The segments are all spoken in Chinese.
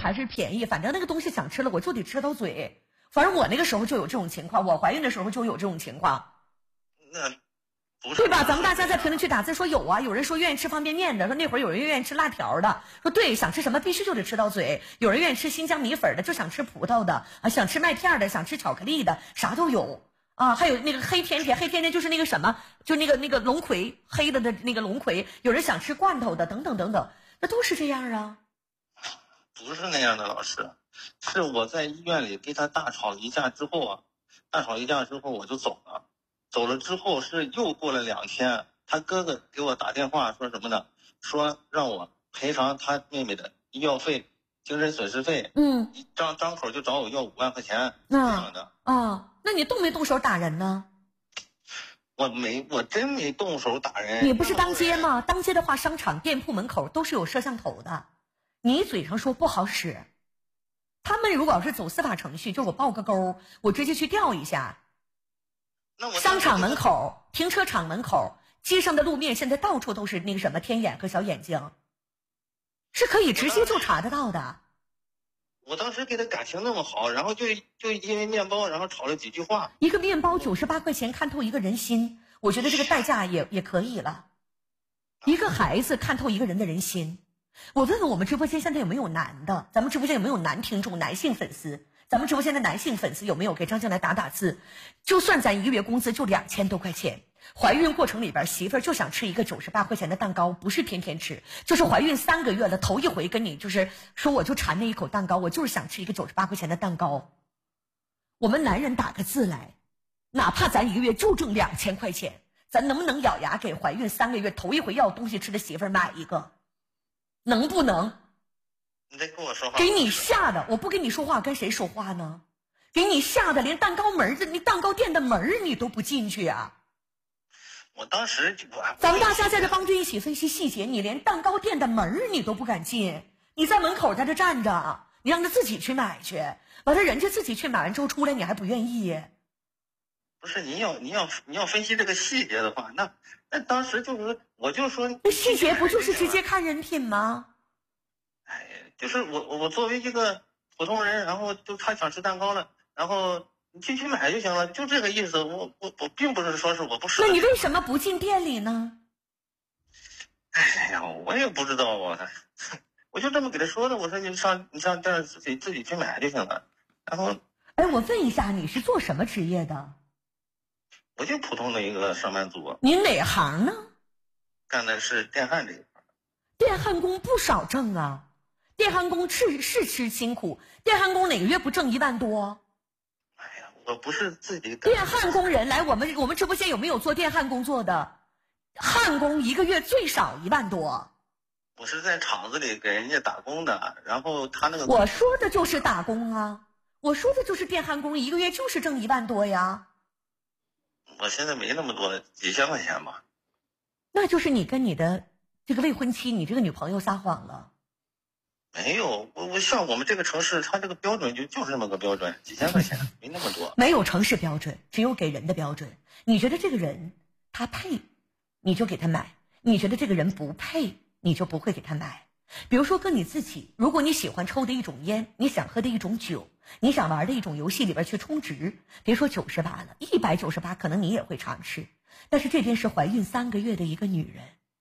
还是便宜，反正那个东西想吃了我就得吃到嘴。反正我那个时候就有这种情况，我怀孕的时候就有这种情况。 那不是对吧？咱们大家在评论区打字说有啊，有人说愿意吃方便面的，说那会儿有人愿意吃辣条的，说对，想吃什么必须就得吃到嘴。有人愿意吃新疆米粉的，就想吃葡萄的啊，想吃麦片的，想吃巧克力的，啥都有啊。还有那个黑甜甜就是那个什么，就那个龙葵黑的那个龙葵，有人想吃罐头的，等等等等，那都是这样啊。 不是那样的，老师，是我在医院里跟他大吵一架之后我就走了。走了之后是又过了2天，他哥哥给我打电话说什么呢？说让我赔偿他妹妹的医药费、精神损失费。张口就找我要5万块钱这样的。 那你动没动手打人呢？ 我真没动手打人。 你不是当街吗？当街的话，商场、店铺门口都是有摄像头的。你嘴上说不好使，他们如果要是走司法程序，就我报个勾，我直接去调一下。商场门口、停车场门口、街上的路面，现在到处都是那个什么天眼和小眼睛，是可以直接就查得到的。 我当时给他感情那么好，然后就因为面包，然后吵了几句话。 一个面包98块钱看透一个人心，我觉得这个代价也可以了。一个孩子看透一个人的人心。我问问我们直播间现在有没有男的，咱们直播间有没有男听众、男性粉丝？咱们直播间的男性粉丝有没有给张静来打字？就算咱1个月工资就2000多块钱，怀孕过程里边媳妇儿就想吃一个98块钱的蛋糕，不是天天吃，就是怀孕3个月了，头一回跟你就是说我就馋那一口蛋糕，我就是想吃一个98块钱的蛋糕。我们男人打个字来，哪怕咱1个月就挣2000块钱，咱能不能咬牙给怀孕3个月头一回要东西吃的媳妇儿买一个？能不能？ 你在跟我说话。 给你吓的，我不跟你说话，跟谁说话呢？给你吓得连蛋糕门你蛋糕店的门你都不进去啊！ 我当时就咱们大家在这帮着一起分析细节，你连蛋糕店的门你都不敢进，你在门口在这站着，你让他自己去买去，完了人家自己去买完之后出来，你还不愿意？ 不是你要分析这个细节的话，那当时就是我就说， 那细节不就是直接看人品吗？ 就是我作为一个普通人，然后就他想吃蛋糕了，然后你进去买就行了，就这个意思。我并不是说是我不是。 那你为什么不进店里呢？ 哎呀，我也不知道我就这么给他说的，我说你上店自己去买就行了。然后， 我问一下，你是做什么职业的？ 我就普通的一个上班族。 您哪行呢？ 干的是电焊这一块。 电焊工不少挣啊，电焊工是吃辛苦，电焊工哪个月不挣1万多？ 哎呀，我不是自己干。电焊工人来，我们直播间有没有做电焊工作的？焊工1个月最少1万多。 我是在厂子里给人家打工的，然后他那个我说的就是打工啊，我说的就是电焊工1个月就是挣1万多呀。 我现在没那么多，几千块钱吧。 那就是你跟你的这个未婚妻，你这个女朋友撒谎了。 没有，我像我们这个城市，它这个标准就是这么个标准，几千块钱，没那么多。 没有城市标准，只有给人的标准。你觉得这个人他配，你就给他买；你觉得这个人不配，你就不会给他买。比如说跟你自己，如果你喜欢抽的一种烟，你想喝的一种酒，你想玩的一种游戏里边去充值，别说98了，198可能你也会尝试。但是这边是怀孕3个月的一个女人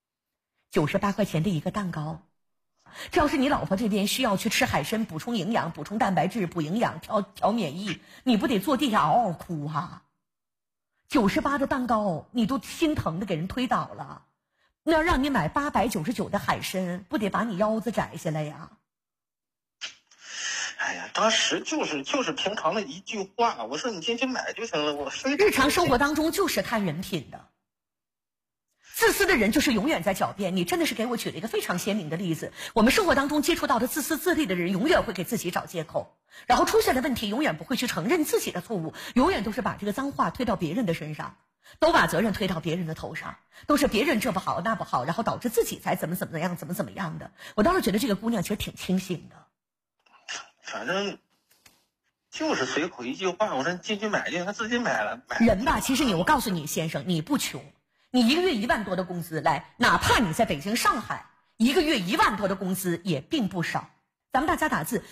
，98块钱的一个蛋糕。这要是你老婆这边需要去吃海参补充营养、补充蛋白质、补营养、调免疫，你不得坐地下嗷嗷哭啊？98的蛋糕你都心疼的给人推倒了，那让你买899的海参，不得把你腰子摘下来呀？ 哎呀，当时就是平常的一句话，我说你进去买就行了，我非日常生活当中就是看人品的。自私的人就是永远在狡辩，你真的是给我举了一个非常鲜明的例子。我们生活当中接触到的自私自利的人，永远会给自己找借口，然后出现的问题永远不会去承认自己的错误，永远都是把这个脏话推到别人的身上，都把责任推到别人的头上，都是别人这不好那不好，然后导致自己才怎么样的。我倒是觉得这个姑娘其实挺清醒的。 反正就是随口一句话，我说进去买去，他自己买了。 人吧，其实我告诉你先生，你不穷，你1个月1万多的工资，来，哪怕你在北京、上海，1个月1万多的工资也并不少。咱们大家打字。